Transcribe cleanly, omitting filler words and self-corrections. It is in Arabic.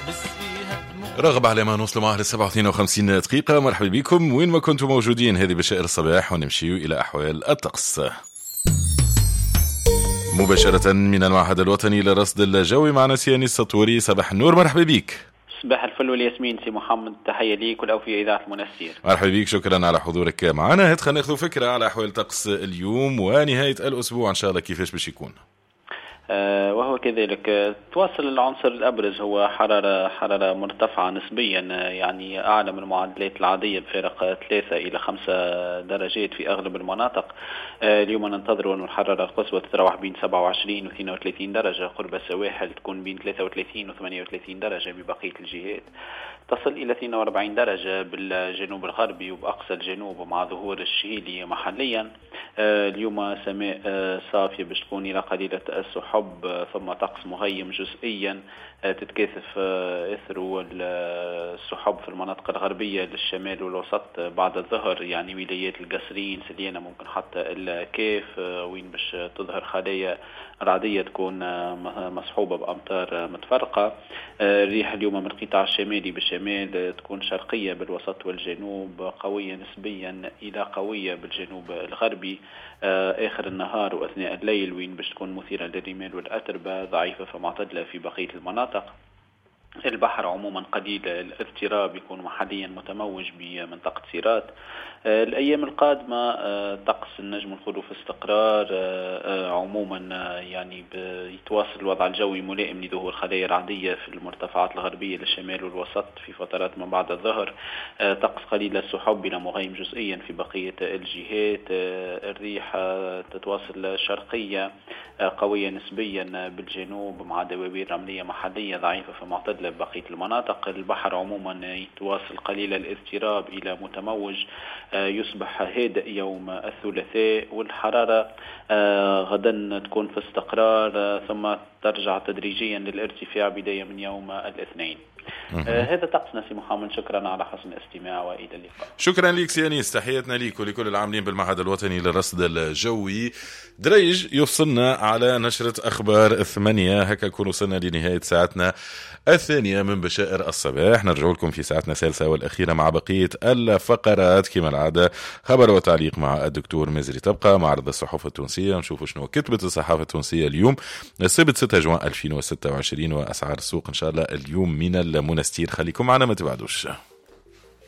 رغب على ما نوصل معه ل 57 دقيقة. مرحبا بكم وين ما كنتم موجودين. هذه بشائر الصباح ونمشي إلى أحوال الطقس مباشرة من المعهد الوطني للرصد الجوي معنا سياني السطوري. صباح النور، مرحبا بك. صباح الفل والياسمين سي محمد، تحية ليك والأوفياء إذاعة المنستير. مرحبا بك، شكرا على حضورك معنا. هات خلينا ناخذ فكرة على أحوال الطقس اليوم ونهاية الأسبوع إن شاء الله كيفاش باش يكون. وهو كذلك تواصل العنصر الأبرز هو حرارة مرتفعة نسبيا، يعني أعلى من المعدلات العادية بفارق 3 إلى 5 درجات في أغلب المناطق. اليوم ننتظر أن الحرارة القصوى تتراوح بين 27 و 32 درجة، قرب السواحل تكون بين 33 و 38 درجة ببقية الجهات. تصل إلى 42 درجة بالجنوب الغربي وبأقصى الجنوب ومع ظهور الشهيلي محليا. اليوم سماء صافية باش تكون إلى قليلة السحب، ثم طقس مغيم جزئيا تتكاثف إثر السحب في المناطق الغربية للشمال والوسط بعد الظهر، يعني ولايات القصرين سليانة ممكن حتى الكاف وين باش تظهر خلايا رعدية تكون مصحوبة بأمطار متفرقة. الريح اليوم من القطاع الشمالي بالشمال تكون شرقية بالوسط والجنوب، قوية نسبيا إلى قوية بالجنوب الغربي آخر النهار وأثناء الليل وين باش تكون مثيرة للرمال والأتربة، ضعيفة فمعتدلة في بقية المناطق. البحر عموما قليل الاضطراب، يكون محليا متموج بمنطقة سيرات. الأيام القادمة طقس النجم الخلو في استقرار عموما، يعني يتواصل الوضع الجوي ملائم لظهور خلايا رعدية في المرتفعات الغربية للشمال والوسط في فترات ما بعد الظهر. طقس قليل السحب إلى مغيم جزئيا في بقية الجهات. الريح تتواصل شرقية قوية نسبيا بالجنوب مع دوابير رملية محلية ضعيفة فمعتدلة ببقية المناطق. البحر عموما يتواصل قليل الاضطراب إلى متموج، يصبح هادئ يوم الثلاثاء، والحرارة غدا تكون في استقرار ثم ترجع تدريجيا للارتفاع بداية من يوم الاثنين. هذا طقسنا سي محمد، شكرا على حسن الاستماع وإلى اللقاء. شكرا لك سيانيس، تحياتنا ليك ولكل العاملين بالمعهد الوطني للرصد الجوي. دريج يفصلنا على نشرة أخبار 8. هكا نكون وصلنا لنهاية ساعتنا الثانية من بشائر الصباح. نرجع لكم في ساعتنا الثالثة والأخيرة مع بقية الفقرات كما العادة، خبر وتعليق مع الدكتور مزري، تبقى معرض الصحف التونسية، نشوفوا شنو كتبت الصحافة التونسية اليوم السبت 6 جوان 2026 وأسعار السوق إن شاء الله اليوم من المنستير. خليكم معنا ما تبعدوش.